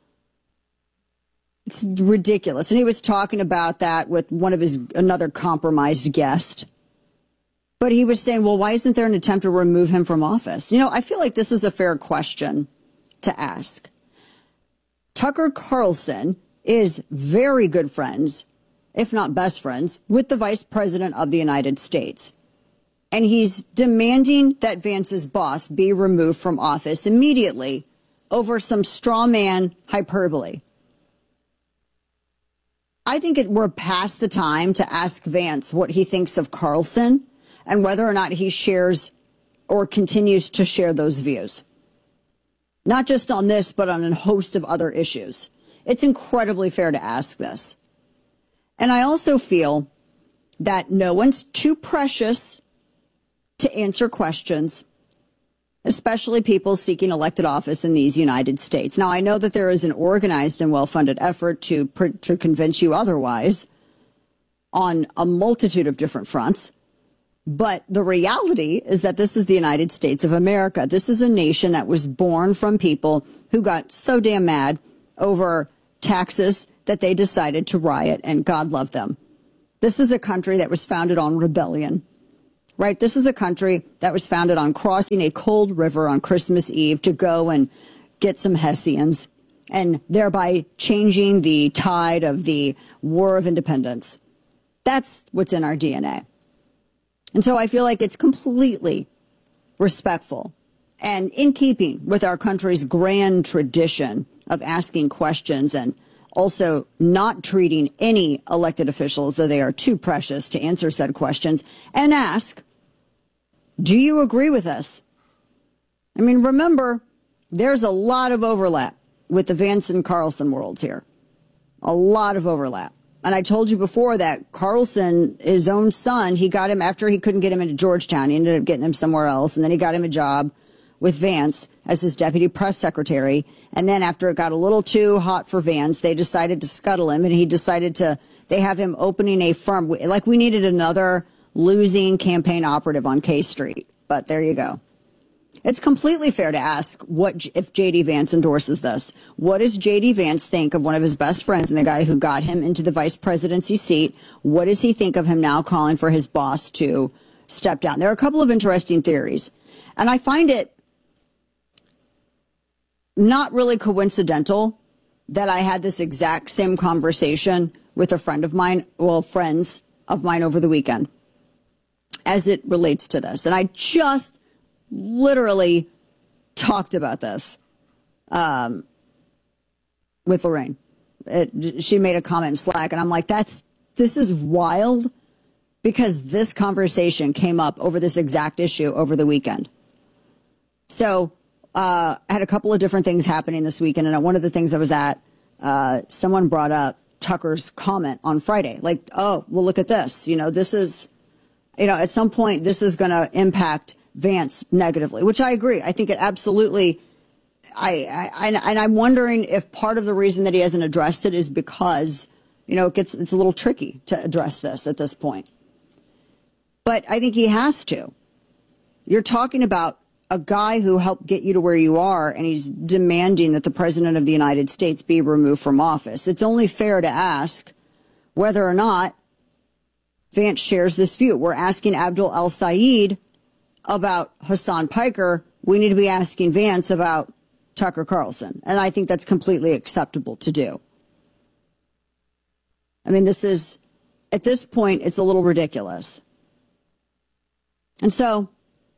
It's ridiculous. And he was talking about that with another compromised guest. But he was saying, well, why isn't there an attempt to remove him from office? I feel like this is a fair question to ask. Tucker Carlson is very good friends, if not best friends, with the Vice President of the United States. And he's demanding that Vance's boss be removed from office immediately over some straw man hyperbole. I think we're past the time to ask Vance what he thinks of Carlson and whether or not he shares or continues to share those views. Not just on this, but on a host of other issues. It's incredibly fair to ask this. And I also feel that no one's too precious to answer questions. especially people seeking elected office in these United States. Now, I know that there is an organized and well-funded effort to convince you otherwise on a multitude of different fronts. But the reality is that this is the United States of America. This is a nation that was born from people who got so damn mad over taxes that they decided to riot, and God love them. This is a country that was founded on rebellion, right? This is a country that was founded on crossing a cold river on Christmas Eve to go and get some Hessians, and thereby changing the tide of the War of Independence. That's what's in our DNA. And so I feel like it's completely respectful and in keeping with our country's grand tradition of asking questions and also not treating any elected officials though they are too precious to answer said questions, and ask, do you agree with us? I mean, remember, there's a lot of overlap with the Vance and Carlson worlds here. A lot of overlap. And I told you before that Carlson, his own son, he got him after he couldn't get him into Georgetown. He ended up getting him somewhere else. And then he got him a job with Vance as his deputy press secretary. And then after it got a little too hot for Vance, they decided to scuttle him. And he decided they have him opening a firm. Like we needed another losing campaign operative on K Street. But there you go. It's completely fair to ask if J.D. Vance endorses this. What does J.D. Vance think of one of his best friends and the guy who got him into the vice presidency seat? What does he think of him now calling for his boss to step down? There are a couple of interesting theories, and I find it not really coincidental that I had this exact same conversation with a friend of mine, friends of mine over the weekend, as it relates to this. And I just literally talked about this with Lorraine. She made a comment in Slack, and I'm like, this is wild, because this conversation came up over this exact issue over the weekend. So I had a couple of different things happening this weekend, and one of the things I was at, someone brought up Tucker's comment on Friday, like, oh, well, look at this. This is, at some point, this is going to impact Vance negatively, which I agree. I think it absolutely, and I'm wondering if part of the reason that he hasn't addressed it is because, it's a little tricky to address this at this point. But I think he has to. You're talking about a guy who helped get you to where you are, and he's demanding that the president of the United States be removed from office. It's only fair to ask whether or not Vance shares this view. We're asking Abdul El-Sayed about Hassan Piker. We need to be asking Vance about Tucker Carlson. And I think that's completely acceptable to do. I mean, at this point, it's a little ridiculous. And so,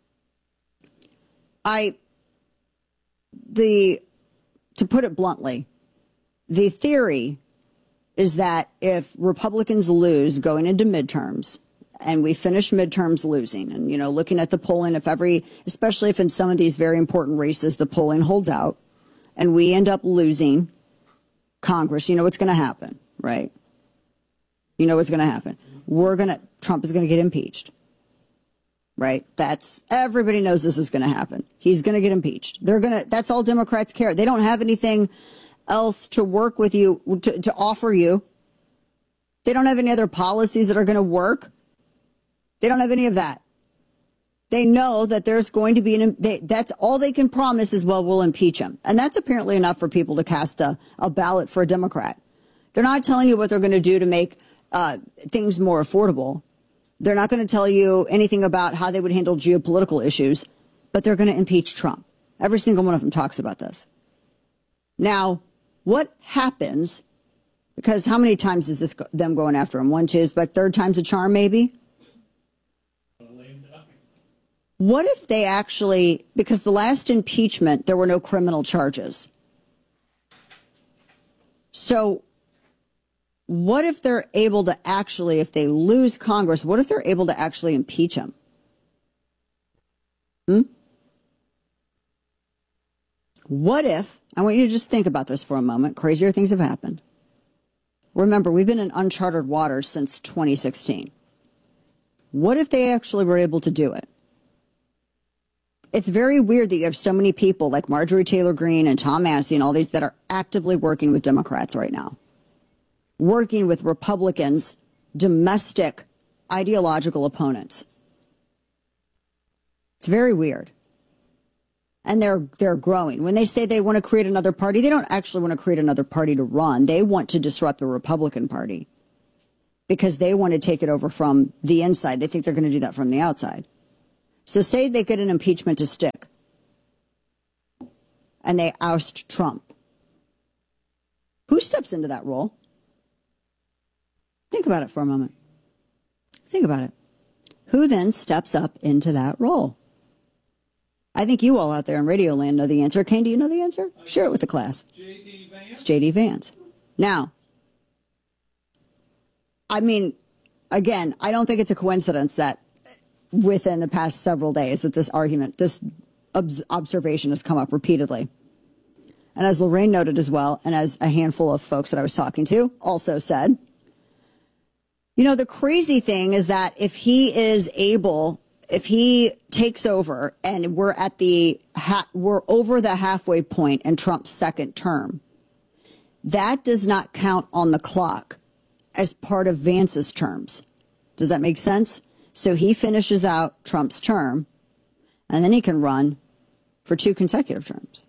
to put it bluntly, the theory is that if Republicans lose going into midterms, and we finish midterms losing, and, looking at the polling, especially if in some of these very important races, the polling holds out and we end up losing Congress, what's going to happen, right? What's going to happen. Trump is going to get impeached, right? Everybody knows this is going to happen. He's going to get impeached. That's all Democrats care. They don't have anything else to work with you, to offer you. They don't have any other policies that are going to work. They don't have any of that. They know that there's going to be that's all they can promise is, well, we'll impeach him. And that's apparently enough for people to cast a ballot for a Democrat. They're not telling you what they're going to do to make things more affordable. They're not going to tell you anything about how they would handle geopolitical issues, but they're going to impeach Trump. Every single one of them talks about this. Now, what happens, because how many times is this them going after him? 1, 2, but third time's a charm, maybe? What if they actually, because the last impeachment, there were no criminal charges. So what if they're able to actually, if they lose Congress, what if they're able to actually impeach him? What if, I want you to just think about this for a moment, crazier things have happened. Remember, we've been in uncharted waters since 2016. What if they actually were able to do it? It's very weird that you have so many people like Marjorie Taylor Greene and Tom Massie and all these that are actively working with Democrats right now, working with Republicans, domestic ideological opponents. It's very weird. And they're growing. When they say they want to create another party, they don't actually want to create another party to run. They want to disrupt the Republican Party because they want to take it over from the inside. They think they're going to do that from the outside. So say they get an impeachment to stick and they oust Trump. Who steps into that role? Think about it for a moment. Think about it. Who then steps up into that role? I think you all out there in Radio Land know the answer. Kane, do you know the answer? Share it with the class. It's J.D. Vance. Now, I mean, again, I don't think it's a coincidence that within the past several days that this observation has come up repeatedly. And as Lorraine noted as well, and as a handful of folks that I was talking to also said, you know, the crazy thing is that if he takes over and we're over the halfway point in Trump's second term, that does not count on the clock as part of Vance's terms. Does that make sense? So he finishes out Trump's term and then he can run for 2 consecutive terms.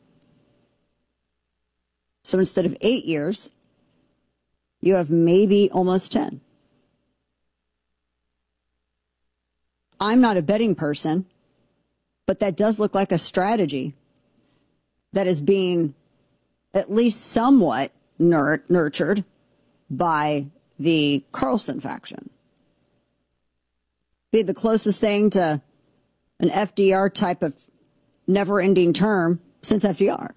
So instead of 8 years, you have maybe almost 10. I'm not a betting person, but that does look like a strategy that is being at least somewhat nurtured by the Carlson faction. Be the closest thing to an FDR type of never-ending term since FDR.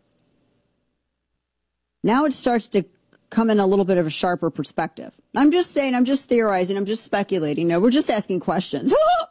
Now it starts to come in a little bit of a sharper perspective. I'm just saying, I'm just theorizing, I'm just speculating. No, we're just asking questions.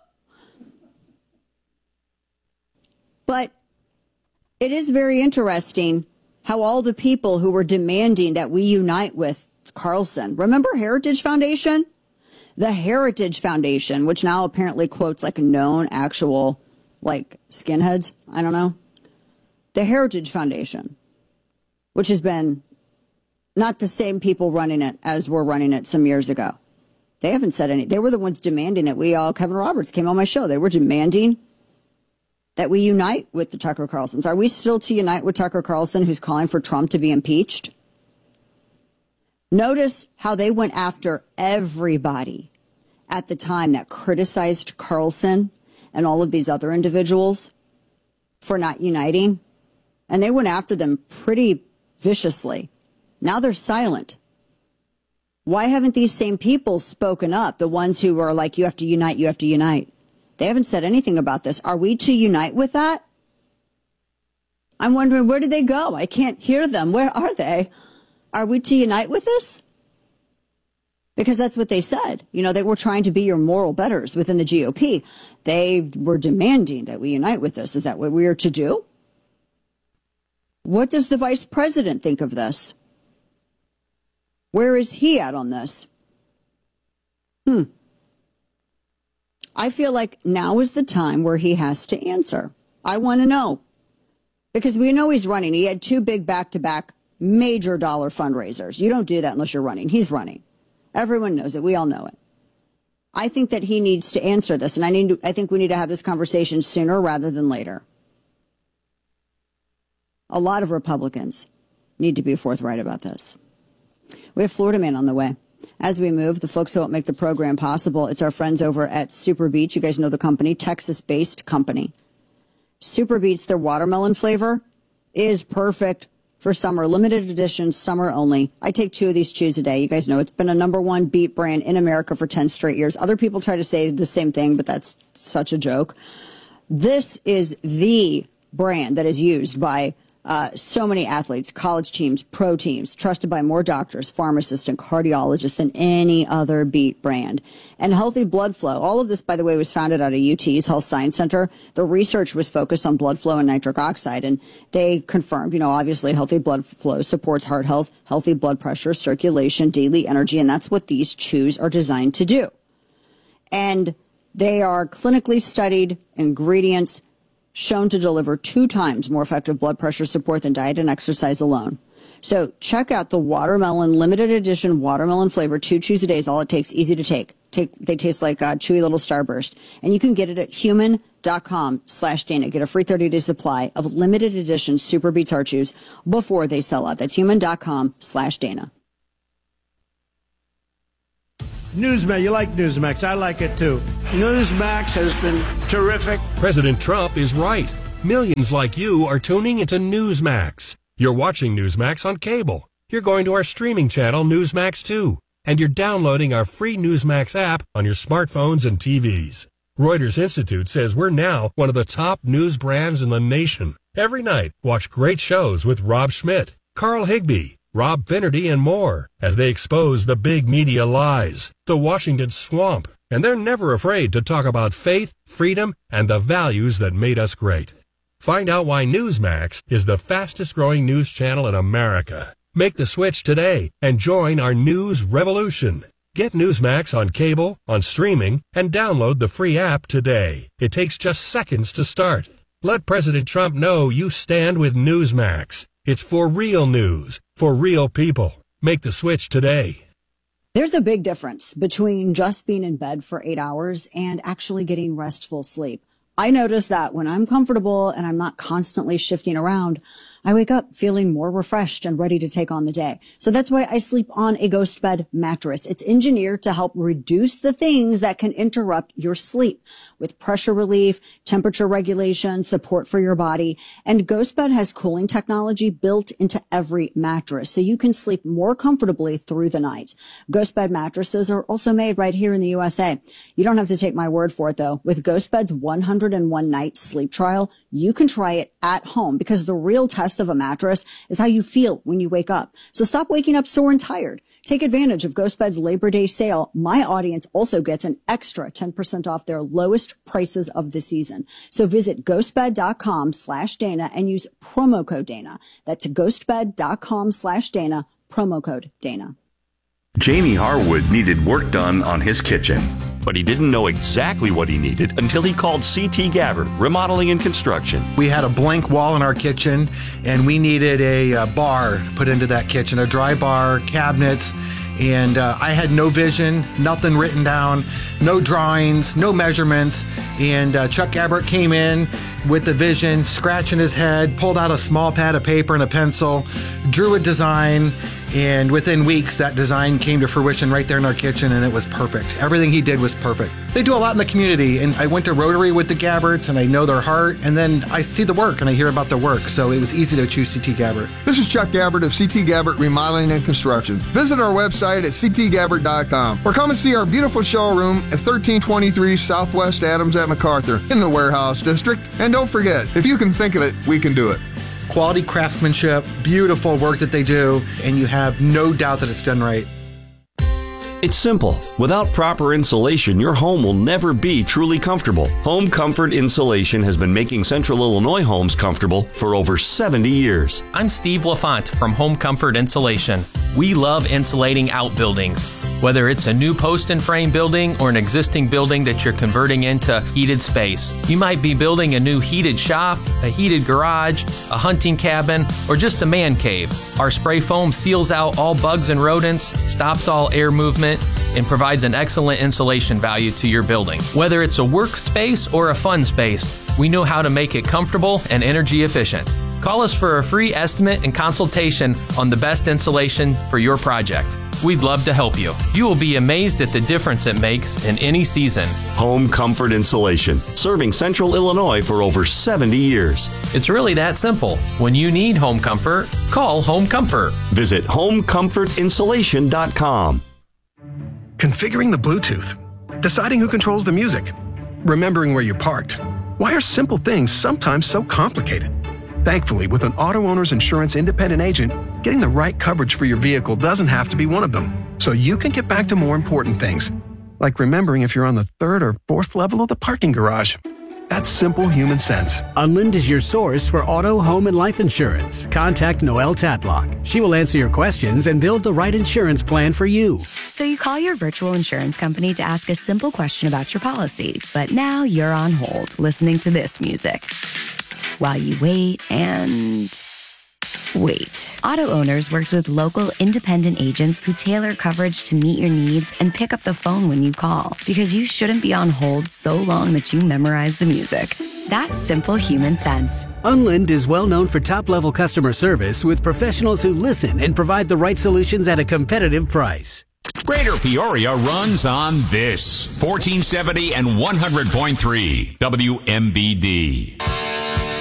But it is very interesting how all the people who were demanding that we unite with Carlson, remember Heritage Foundation? The Heritage Foundation, which now apparently quotes like known actual like skinheads. I don't know. The Heritage Foundation, which has been not the same people running it as were running it some years ago. They haven't said any. They were the ones demanding that Kevin Roberts came on my show. They were demanding that we unite with the Tucker Carlsons. Are we still to unite with Tucker Carlson, who's calling for Trump to be impeached? Notice how they went after everybody at the time that criticized Carlson and all of these other individuals for not uniting. And they went after them pretty viciously. Now they're silent. Why haven't these same people spoken up? The ones who are like, you have to unite, you have to unite. They haven't said anything about this. Are we to unite with that? I'm wondering, where did they go? I can't hear them. Where are they? Are we to unite with this? Because that's what they said. You know, they were trying to be your moral betters within the GOP. They were demanding that we unite with this. Is that what we are to do? What does the vice president think of this? Where is he at on this? I feel like now is the time where he has to answer. I want to know. Because we know he's running. He had 2 big back-to-back major dollar fundraisers. You don't do that unless you're running. He's running. Everyone knows it. We all know it. I think that he needs to answer this, and I think we need to have this conversation sooner rather than later. A lot of Republicans need to be forthright about this. We have Florida Man on the way. As we move, the folks who help make the program possible, it's our friends over at Super Beets. You guys know the company, Texas-based company. Super Beets, their watermelon flavor is perfect for summer. Limited edition, summer only. I take 2 of these chews a day. You guys know it's been a #1 beet brand in America for 10 straight years. Other people try to say the same thing, but that's such a joke. This is the brand that is used by so many athletes, college teams, pro teams, trusted by more doctors, pharmacists, and cardiologists than any other beet brand. And healthy blood flow. All of this, by the way, was founded out of UT's Health Science Center. The research was focused on blood flow and nitric oxide, and they confirmed, you know, obviously healthy blood flow supports heart health, healthy blood pressure, circulation, daily energy, and that's what these chews are designed to do. And they are clinically studied ingredients shown to deliver 2 times more effective blood pressure support than diet and exercise alone. So check out the Watermelon limited edition watermelon flavor, 2 chews a day is all it takes, easy to take. They taste like a chewy little Starburst. And you can get it at human.com/Dana. Get a free 30-day supply of limited edition Super Beats Heart Chews before they sell out. That's human.com/Dana. Newsmax, you like Newsmax. I like it too. Newsmax has been terrific. President Trump is right. Millions like you are tuning into Newsmax. You're watching Newsmax on cable. You're going to our streaming channel, Newsmax 2. And you're downloading our free Newsmax app on your smartphones and TVs. Reuters Institute says we're now one of the top news brands in the nation. Every night, watch great shows with Rob Schmidt, Carl Higbie, Rob Finnerty, and more as they expose the big media lies, the Washington swamp, and they're never afraid to talk about faith, freedom, and the values that made us great. Find out why Newsmax is the fastest growing news channel in America. Make the switch today and join our news revolution. Get Newsmax on cable, on streaming, and download the free app today. It takes just seconds to start. Let President Trump know you stand with Newsmax. It's for real news, for real people. Make the switch today. There's a big difference between just being in bed for 8 hours and actually getting restful sleep. I notice that when I'm comfortable and I'm not constantly shifting around, I wake up feeling more refreshed and ready to take on the day. So that's why I sleep on a Ghost Bed mattress. It's engineered to help reduce the things that can interrupt your sleep with pressure relief, temperature regulation, support for your body. And Ghost Bed has cooling technology built into every mattress, so you can sleep more comfortably through the night. Ghost Bed mattresses are also made right here in the USA. You don't have to take my word for it, though. With Ghost Bed's 101 night sleep trial, you can try it at home, because the real test of a mattress is how you feel when you wake up. So stop waking up sore and tired. Take advantage of Ghost Bed's Labor Day sale. My audience also gets an extra 10% off their lowest prices of the season. So visit ghostbed.com/Dana and use promo code Dana. That's ghostbed.com/Dana, promo code Dana. Jamie Harwood needed work done on his kitchen, but he didn't know exactly what he needed until he called C.T. Gabbard, Remodeling and Construction. We had a blank wall in our kitchen, and we needed a bar put into that kitchen, a dry bar, cabinets, and I had no vision, nothing written down, no drawings, no measurements, and Chuck Gabbard came in with the vision, scratching his head, pulled out a small pad of paper and a pencil, drew a design, and within weeks, that design came to fruition right there in our kitchen, and it was perfect. Everything he did was perfect. They do a lot in the community, and I went to Rotary with the Gabbards, and I know their heart, and then I see the work, and I hear about their work, so it was easy to choose C.T. Gabbard. This is Chuck Gabbard of C.T. Gabbard Remodeling and Construction. Visit our website at ctgabbard.com, or come and see our beautiful showroom at 1323 Southwest Adams at MacArthur in the Warehouse District. And don't forget, if you can think of it, we can do it. Quality craftsmanship, beautiful work that they do, and you have no doubt that it's done right. It's simple. Without proper insulation, your home will never be truly comfortable. Home Comfort Insulation has been making Central Illinois homes comfortable for over 70 years. I'm Steve LaFont from Home Comfort Insulation. We love insulating outbuildings. Whether it's a new post and frame building or an existing building that you're converting into heated space. You might be building a new heated shop, a heated garage, a hunting cabin, or just a man cave. Our spray foam seals out all bugs and rodents, stops all air movement, and provides an excellent insulation value to your building. Whether it's a workspace or a fun space, we know how to make it comfortable and energy efficient. Call us for a free estimate and consultation on the best insulation for your project. We'd love to help you. You will be amazed at the difference it makes in any season. Home Comfort Insulation, serving Central Illinois for over 70 years. It's really that simple. When you need home comfort, call Home Comfort. Visit homecomfortinsulation.com. Configuring the Bluetooth, deciding who controls the music, remembering where you parked. Why are simple things sometimes so complicated? Thankfully, with an Auto Owners Insurance independent agent, getting the right coverage for your vehicle doesn't have to be one of them. So you can get back to more important things, like remembering if you're on the 3rd or 4th level of the parking garage. That's simple human sense. Unlind is your source for auto, home, and life insurance. Contact Noelle Tatlock. She will answer your questions and build the right insurance plan for you. So you call your virtual insurance company to ask a simple question about your policy, but now you're on hold listening to this music while you wait and wait. Auto Owners works with local independent agents who tailor coverage to meet your needs and pick up the phone when you call, because you shouldn't be on hold so long that you memorize the music. That's simple human sense. Unlind is well known for top-level customer service with professionals who listen and provide the right solutions at a competitive price. Greater Peoria runs on this 1470 and 100.3 WMBD.